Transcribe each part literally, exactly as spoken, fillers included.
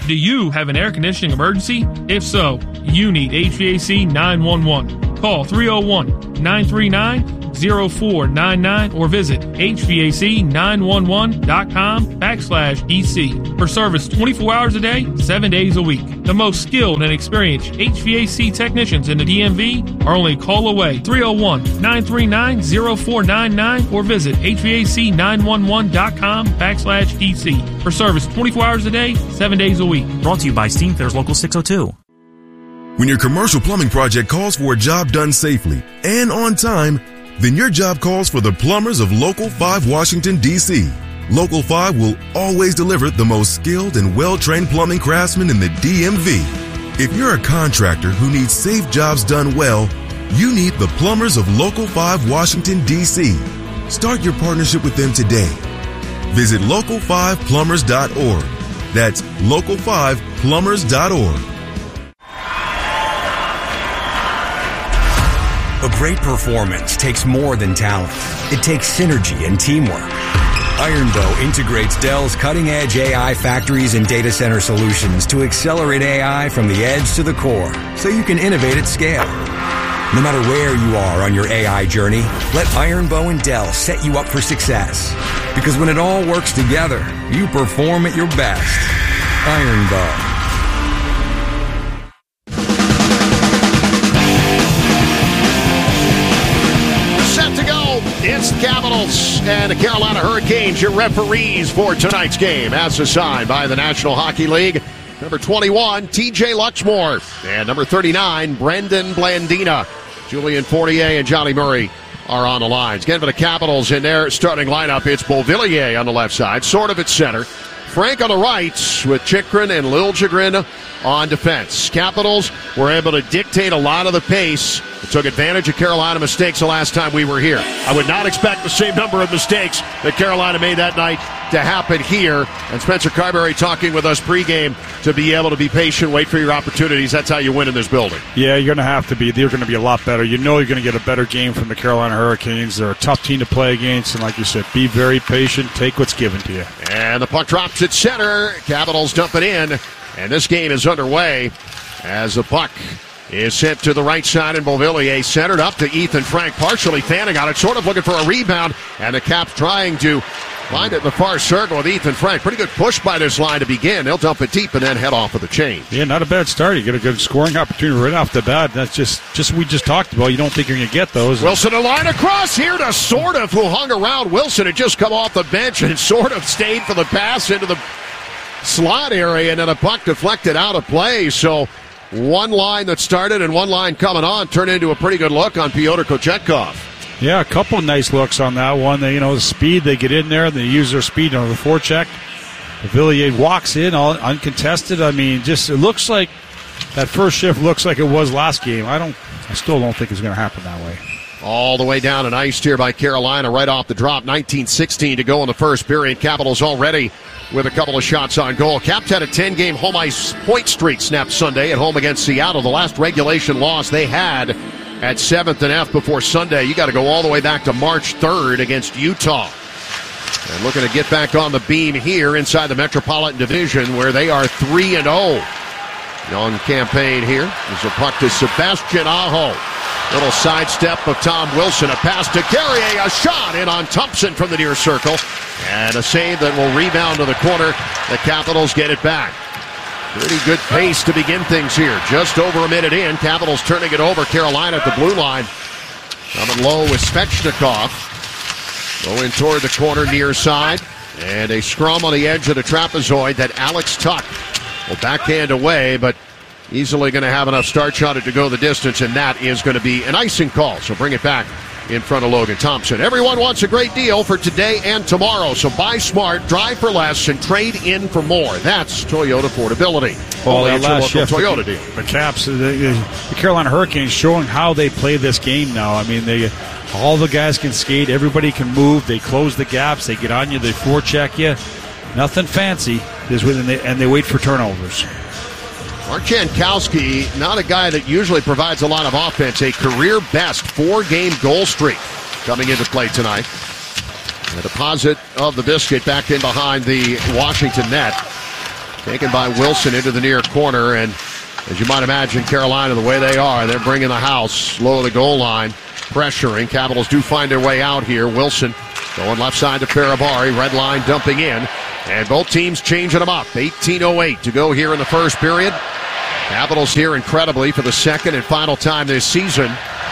Do you have an air conditioning emergency? If so, you need H V A C nine one one. Call three oh one, nine three nine, oh four nine nine or visit H V A C nine one one dot com backslash D C for service twenty-four hours a day, seven days a week. The most skilled and experienced H V A C technicians in the D M V are only a call away. three oh one, nine three nine, oh four nine nine or visit H V A C nine one one dot com backslash D C for service twenty-four hours a day, seven days a week. Brought to you by Steamfitters Local six oh two. When your commercial plumbing project calls for a job done safely and on time, then your job calls for the plumbers of Local five Washington, D C Local five will always deliver the most skilled and well-trained plumbing craftsmen in the D M V. If you're a contractor who needs safe jobs done well, you need the plumbers of Local five Washington, D C Start your partnership with them today. Visit local five plumbers dot org. That's local five plumbers dot org. A great performance takes more than talent. It takes synergy and teamwork. Ironbow integrates Dell's cutting-edge A I factories and data center solutions to accelerate A I from the edge to the core, so you can innovate at scale. No matter where you are on your A I journey, let Ironbow and Dell set you up for success. Because when it all works together, you perform at your best. Ironbow. It's the Capitals and the Carolina Hurricanes, your referees for tonight's game, as assigned by the National Hockey League. Number twenty-one, T J Luxmore, and number thirty-nine, Brendan Blandina. Julian Fournier and Johnny Murray are on the lines. Again, for the Capitals in their starting lineup, it's Beauvillier on the left side, sort of at center. Frank on the right with Chychrun and Liljegren on defense. Capitals were able to dictate a lot of the pace. It took advantage of Carolina mistakes the last time we were here. I would not expect the same number of mistakes that Carolina made that night to happen here. And Spencer Carberry talking with us pregame to be able to be patient, wait for your opportunities. That's how you win in this building. Yeah, you're going to have to be. They're going to be a lot better. You know you're going to get a better game from the Carolina Hurricanes. They're a tough team to play against. And like you said, be very patient. Take what's given to you. And the puck drops at center. Capitals dump it in. And this game is underway as the puck is sent to the right side, and Beauvillier centered up to Ethan Frank, partially fanning on it, sort of looking for a rebound, and the Caps trying to find it in the far circle with Ethan Frank. Pretty good push by this line to begin. They'll dump it deep and then head off with the change. Yeah, not a bad start. You get a good scoring opportunity right off the bat. That's just just what we just talked about. You don't think you're going to get those. Wilson a line across here to sort of, who hung around. Wilson had just come off the bench and sort of stayed for the pass into the slot area, and then a puck deflected out of play. So one line that started and one line coming on turned into a pretty good look on Pyotr Kochetkov. Yeah, a couple of nice looks on that one. They, you know, the speed, they get in there, they use their speed on the forecheck. Villiers walks in all uncontested. I mean, just it looks like that first shift looks like it was last game. I don't, I still don't think it's going to happen that way. All the way down and iced here by Carolina right off the drop. nineteen sixteen to go in the first period. Capitals already with a couple of shots on goal. Caps had a ten-game home ice point streak snapped Sunday at home against Seattle. The last regulation loss they had at seventh and F before Sunday. You got to go all the way back to March third against Utah. And looking to get back on the beam here inside the Metropolitan Division, where they are three and oh. Young campaign here. There's a puck to Sebastian Aho. Little sidestep of Tom Wilson. A pass to Carrier. A shot in on Thompson from the near circle. And a save that will rebound to the corner. The Capitals get it back. Pretty good pace to begin things here. Just over a minute in. Capitals turning it over. Carolina at the blue line. Coming low with Svechnikov. Going toward the corner near side. And a scrum on the edge of the trapezoid that Alex Tuck will backhand away, but easily going to have enough start shot to go the distance, and that is going to be an icing call. So bring it back in front of Logan Thompson. Everyone wants a great deal for today and tomorrow, so buy smart, drive for less, and trade in for more. That's Toyota Affordability. Well, Only that at your last local shift, Toyota the, deal. The Caps, the, the Carolina Hurricanes showing how they play this game now. I mean, they all the guys can skate, everybody can move, they close the gaps, they get on you, they forecheck you. Nothing fancy, and they, and they wait for turnovers. Mark Jankowski, not a guy that usually provides a lot of offense. A career-best four-game goal streak coming into play tonight. A deposit of the biscuit back in behind the Washington net. Taken by Wilson into the near corner, and as you might imagine, Carolina, the way they are, they're bringing the house low of the goal line, pressuring. Capitals do find their way out here. Wilson going left side to Ferravari, red line dumping in, and both teams changing them up. eighteen oh eight to go here in the first period. Capitals here incredibly for the second and final time this season.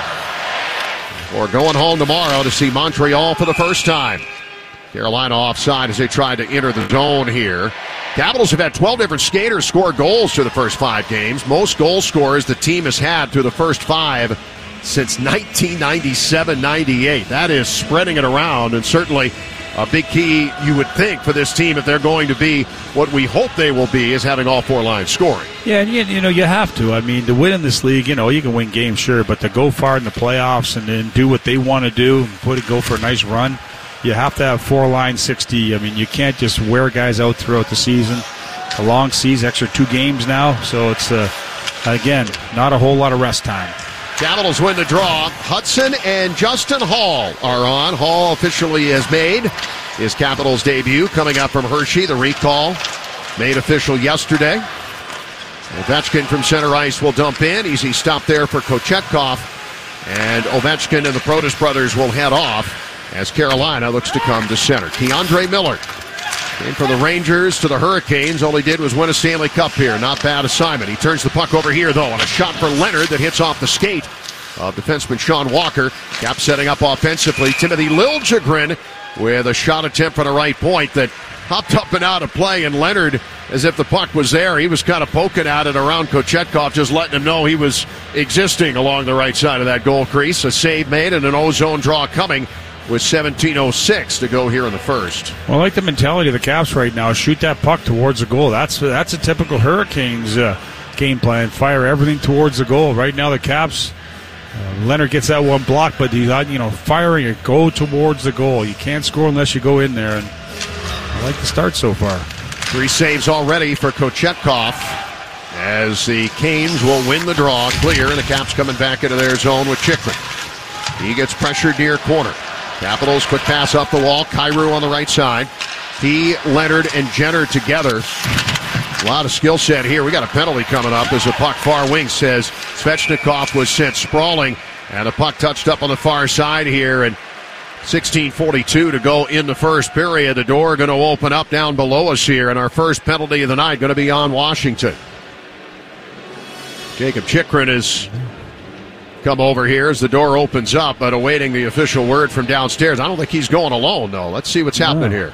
Or going home tomorrow to see Montreal for the first time. Carolina offside as they tried to enter the zone here. Capitals have had twelve different skaters score goals through the first five games. Most goal scorers the team has had through the first five since nineteen ninety-seven ninety-eight. That is spreading it around, and certainly a big key, you would think, for this team if they're going to be what we hope they will be, is having all four lines scoring. Yeah, and you, you know, you have to. I mean, to win in this league, you know, you can win games, sure, but to go far in the playoffs and then do what they want to do and put it, go for a nice run, you have to have four line sixty. I mean, you can't just wear guys out throughout the season. A long season, extra two games now, so it's, uh, again, not a whole lot of rest time. Capitals win the draw. Hudson and Justin Hall are on. Hall officially has made his Capitals debut coming up from Hershey. The recall made official yesterday. Ovechkin from center ice will dump in. Easy stop there for Kochetkov. And Ovechkin and the Protas brothers will head off as Carolina looks to come to center. Keandre Miller came from the Rangers to the Hurricanes. All he did was win a Stanley Cup here. Not bad assignment. He turns the puck over here, though, on a shot for Leonard that hits off the skate of defenseman Sean Walker. Cap setting up offensively. Timothy Liljegren with a shot attempt from the right point that hopped up and out of play, and Leonard, as if the puck was there, he was kind of poking at it around Kochetkov, just letting him know he was existing along the right side of that goal crease. A save made and an O-zone draw coming with seventeen oh six to go here in the first. Well, I like the mentality of the Caps right now. Shoot that puck towards the goal. That's that's a typical Hurricanes uh, game plan. Fire everything towards the goal. Right now the Caps, uh, Leonard gets that one block, but he's not, you know, firing it. Go towards the goal. You can't score unless you go in there, and I like the start so far. Three saves already for Kochetkov as the Canes will win the draw clear, and the Caps coming back into their zone with Chychrun. He gets pressured near corner. Capitals, quick pass up the wall. Kyrou on the right side. He, Leonard, and Jenner together. A lot of skill set here. We got a penalty coming up as the puck far wing says Svechnikov was sent sprawling, and the puck touched up on the far side here, and sixteen forty-two to go in the first period. The door going to open up down below us here, and our first penalty of the night going to be on Washington. Jacob Chychrun is come over here as the door opens up, but awaiting the official word from downstairs. I don't think he's going alone, though. Let's see what's happening here.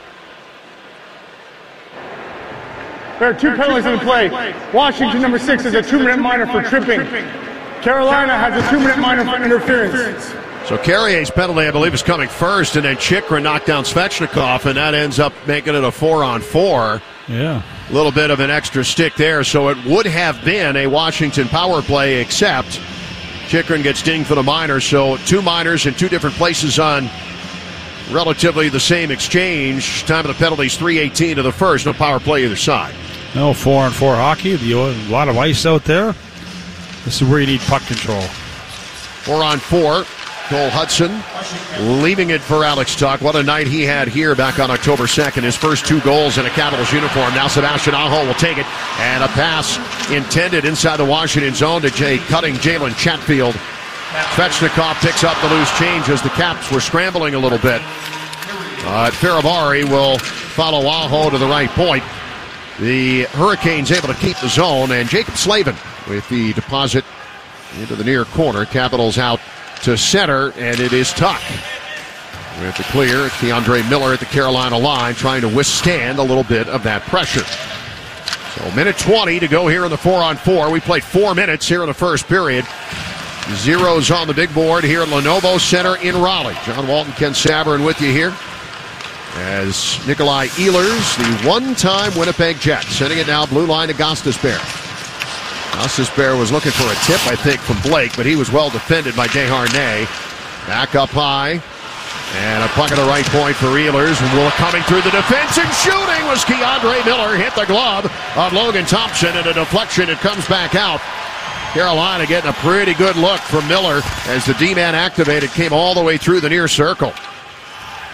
There are two penalties in play. Washington, number six, is a two-minute minor for tripping. Carolina has a two-minute minor for interference. So Carrier's penalty, I believe, is coming first, and then Chychrun knocked down Svechnikov, and that ends up making it a four-on-four. Yeah. A little bit of an extra stick there, so it would have been a Washington power play, except Chychrun gets dinged for the minor, so two minors in two different places on relatively the same exchange. Time of the penalties, three eighteen to the first. No power play either side. No four on four hockey. A lot of ice out there. This is where you need puck control. Four on four. Cole Hudson leaving it for Alex Tuch. What a night he had here back on October second. His first two goals in a Capitals uniform. Now Sebastian Aho will take it. And a pass intended inside the Washington zone to Jay cutting Jalen Chatfield. Svechnikov picks up the loose change as the Caps were scrambling a little bit. Uh, Ferravari will follow Aho to the right point. The Hurricanes able to keep the zone, and Jacob Slavin with the deposit into the near corner. Capitals out to center, and it is Tuch with the clear. It's Keandre Miller at the Carolina line trying to withstand a little bit of that pressure. So minute twenty to go here in the four on four. We played four minutes here in the first period. Zeros on the big board here at Lenovo Center in Raleigh. John Walton, Ken Sabourin with you here as Nikolai Ehlers, the one-time Winnipeg Jet, sending it now blue line to Gostisbehere. Gostisbehere was looking for a tip, I think, from Blake, but he was well defended by Desharnais. Back up high, and a puck at the right point for Ehlers. Will coming through the defense and shooting was Keandre Miller. Hit the glove of Logan Thompson, and a deflection. It comes back out. Carolina getting a pretty good look from Miller as the D-man activated, came all the way through the near circle.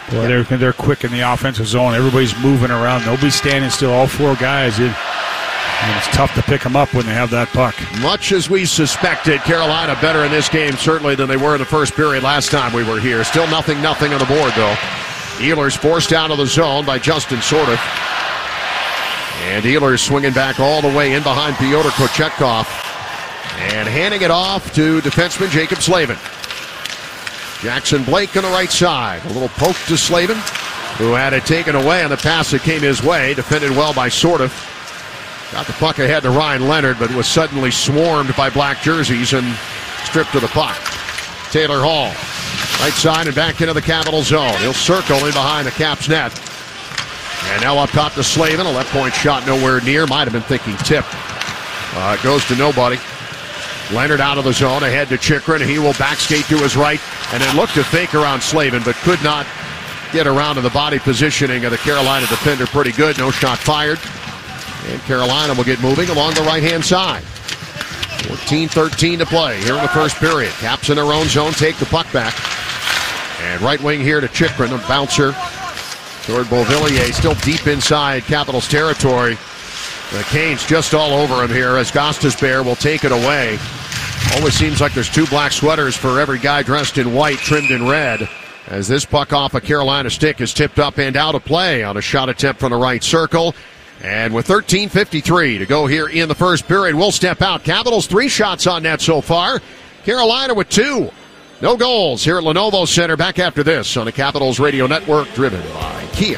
Well, they're, they're quick in the offensive zone. Everybody's moving around. Nobody's standing still. All four guys. It, and it's tough to pick them up when they have that puck. Much as we suspected, Carolina better in this game certainly than they were in the first period last time we were here. Still nothing, nothing on the board, though. Ehlers forced out of the zone by Justin Sortef. And Ehlers swinging back all the way in behind Pyotr Kochetkov. And handing it off to defenseman Jacob Slavin. Jackson Blake on the right side. A little poke to Slavin, who had it taken away on the pass that came his way. Defended well by Sortef. Got the puck ahead to Ryan Leonard, but was suddenly swarmed by black jerseys and stripped of the puck. Taylor Hall, right side and back into the Capital zone. He'll circle in behind the Caps net. And now up top to Slavin. A left point shot nowhere near. Might have been thinking tip. Uh, it goes to nobody. Leonard out of the zone, ahead to Chychrun. He will backskate to his right and then look to fake around Slavin, but could not get around to the body positioning of the Carolina defender pretty good. No shot fired. And Carolina will get moving along the right-hand side. fourteen thirteen to play here in the first period. Caps in their own zone, take the puck back. And right wing here to Chychrun, a bouncer toward Beauvillier, still deep inside Capitals territory. The Canes just all over him here as Gostisbehere will take it away. Always seems like there's two black sweaters for every guy dressed in white, trimmed in red. As this puck off a Carolina stick is tipped up and out of play on a shot attempt from the right circle. And with thirteen fifty-three to go here in the first period, we'll step out. Capitals three shots on net so far. Carolina with two. No goals here at Lenovo Center. Back after this on the Capitals Radio Network, driven by Kia.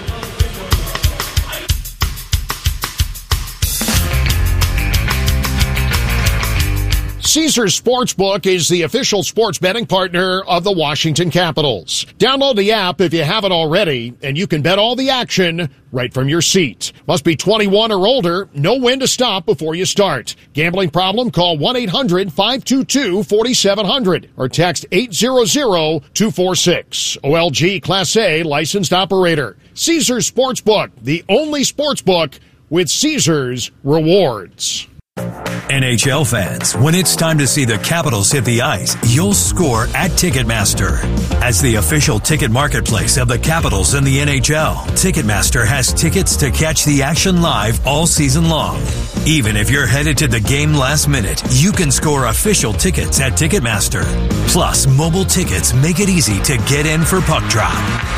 Caesars Sportsbook is the official sports betting partner of the Washington Capitals. Download the app if you haven't already, and you can bet all the action right from your seat. Must be twenty-one or older. Know when to stop before you start. Gambling problem? Call one eight hundred five two two four seven zero zero or text eight hundred two four six. O L G Class A licensed operator. Caesars Sportsbook, the only sportsbook with Caesars rewards. N H L fans, when it's time to see the Capitals hit the ice, you'll score at Ticketmaster. As the official ticket marketplace of the Capitals in the N H L, Ticketmaster has tickets to catch the action live all season long. Even if you're headed to the game last minute, you can score official tickets at Ticketmaster. Plus, mobile tickets make it easy to get in for puck drop.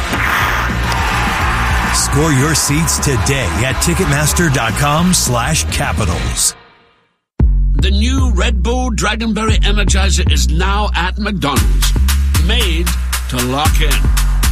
Score your seats today at Ticketmaster.com slash Capitals. The new Red Bull Dragonberry Energizer is now at McDonald's. Made to lock in.